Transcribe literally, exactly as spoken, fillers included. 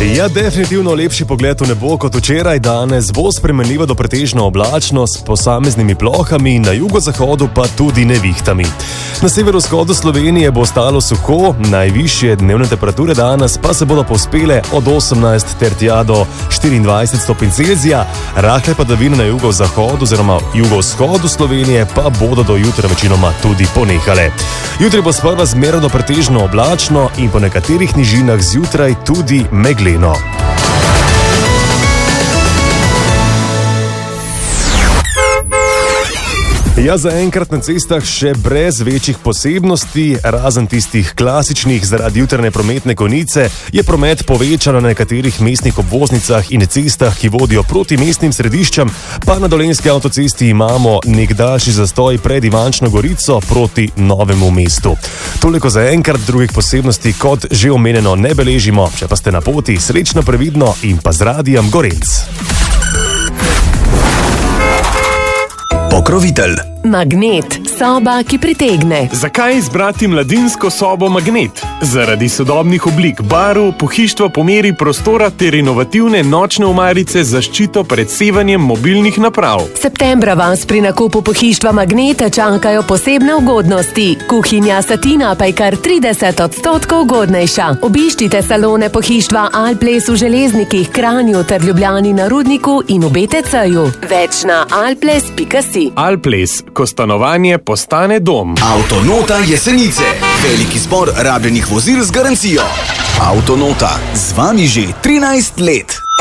Ja, definitivno lepši pogled v nebo kot včeraj. Danes bo spremenljivo do pretežno oblačno s posameznimi plohami, na jugozahodu pa tudi nevihtami. Na severovzhodu Slovenije bo ostalo suho, najvišje dnevne temperature danes pa se bodo povzpele od osemnajst ter tja do štiriindvajset stopinj Celzija. Rahle padavine na jugozahodu oziroma jugovzhodu Slovenije pa bodo do jutra večinoma tudi ponehale. Jutri bo sprva zmerno do pretežno oblačno in po nekaterih nižinah zjutraj tudi megleno. Ja, zaenkrat na cestah še brez večjih posebnosti, razen tistih klasičnih zaradi jutranje prometne konice, je promet povečan na nekaterih mestnih obvoznicah in cestah, ki vodijo proti mestnim središčem, pa na Dolenjski avtocesti imamo nek daljši zastoj pred Ivančno Gorico proti Novemu mestu. Toliko zaenkrat, drugih posebnosti kot že omenjeno ne beležimo, če pa ste na poti, srečno, previdno in pa z Radijem Gorenc. Pokrovitelj. Magnet, soba, ki pritegne. Zakaj izbrati mladinsko sobo Magnet? Zaradi sodobnih oblik, barv, pohištva po meri prostora ter inovativne nočne omarice za zaščito pred sevanjem mobilnih naprav. Septembra vas pri nakupu pohištva Magneta čakajo posebne ugodnosti. Kuhinja Satina pa je kar trideset odstotkov ugodnejša. Obiščite salone pohištva Alples v Železnikih, Kranju ter Ljubljani na Rudniku in v B T C-ju. Več na alples pika si. Alples, ko stanovanje postane dom. Avtonota Jesenice. Veliki zbor rabljenih vozil z garancijo. Avtonota. Z vami že trinajst let.